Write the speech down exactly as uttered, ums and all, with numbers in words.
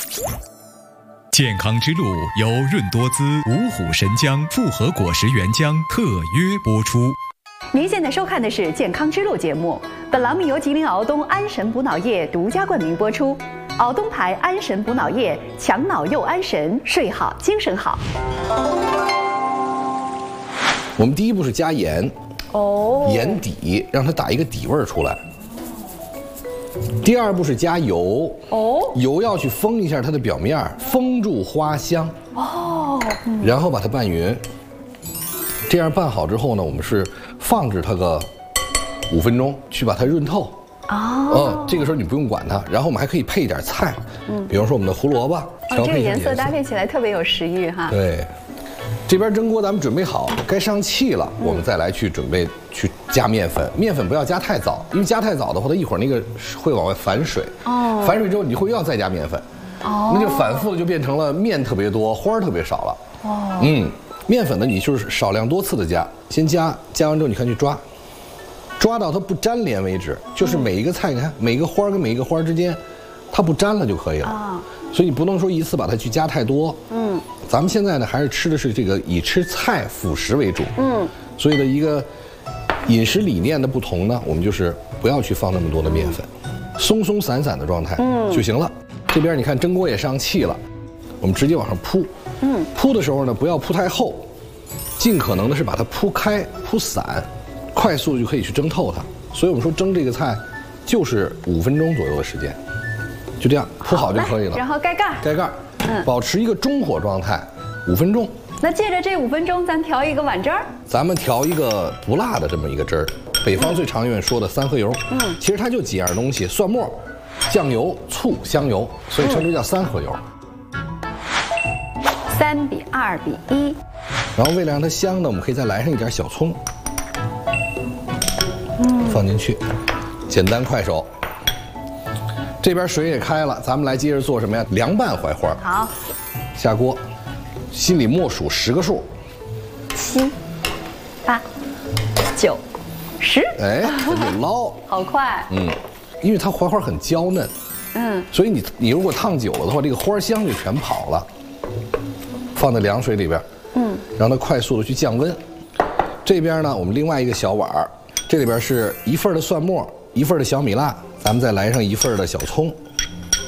健康之路由润多滋、五虎神姜复合果实原浆特约播出。 您现在收看的是《健康之路》节目，本栏目由吉林敖东安神补脑液独家冠名播出。敖东牌安神补脑液，强脑又安神，睡好精神好。 我们第一步是加盐， 哦， 盐底让它打一个底味儿出来。第二步是加油， 哦， 油要去封一下它的表面，封住花香。 哦，嗯、 然后把它拌匀。这样拌好之后呢，我们是放置它个五分钟，去把它润透。 哦， 嗯，这个时候你不用管它。然后我们还可以配一点菜，嗯，比方说我们的胡萝卜，调哦，这个配一下颜色搭配起来特别有食欲哈。 对，这边蒸锅咱们准备好，该上气了，我们再来去准备去加面粉。面粉不要加太早，因为加太早的话，它一会儿那个会往外反水。哦，反水之后你会要再加面粉。哦，那就反复的就变成了面特别多，花儿特别少了。哦，嗯，面粉呢，你就是少量多次的加，先加，加完之后你看去抓。抓到它不粘连为止，就是每一个菜，你看每个花跟每一个花之间，它不粘了就可以了。啊，所以你不能说一次把它去加太多。嗯，咱们现在呢还是吃的是这个以吃菜辅食为主。嗯，所以的一个饮食理念的不同呢，我们就是不要去放那么多的面粉，松松散散的状态就行了。这边你看蒸锅也上气了，我们直接往上铺。嗯，铺的时候呢不要铺太厚，尽可能的是把它铺开铺散。快速的就可以去蒸透它，所以我们说蒸这个菜就是五分钟左右的时间，就这样铺好就可以了。 然后盖盖， 盖盖，嗯，保持一个中火状态，五分钟。 那借着这五分钟，咱调一个碗汁儿。 咱们调一个不辣的这么一个汁儿，北方最常愿说的三合油。嗯，其实它就几样东西：蒜末、酱油、醋、香油，所以称之叫三合油。 三比二比一。 然后为了让它香呢，我们可以再来上一点小葱。放进去，简单快手。这边水也开了，咱们来接着做什么呀？凉拌槐花。 好， 下锅，心里默数十个数。 七、八、九、十。 哎，赶紧捞。 好快。 嗯，因为它槐花很娇嫩。嗯，所以你你如果烫久了的话，这个花香就全跑了。放在凉水里边，嗯，让它快速的去降温。这边呢，我们另外一个小碗儿。这里边是一份的蒜末，一份的小米辣，咱们再来上一份的小葱，